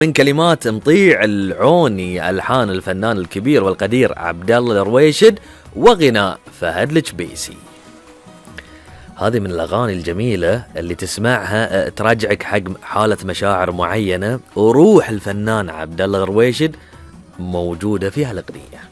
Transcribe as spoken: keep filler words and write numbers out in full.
من كلمات مطيع العوني، ألحان الفنان الكبير والقدير عبد الله الرويشد، وغناء فهد الجبيسي. هذه من الأغاني الجميلة اللي تسمعها ترجعك حق حالة مشاعر معينة، وروح الفنان عبد الله الرويشد موجودة في هالأغنية.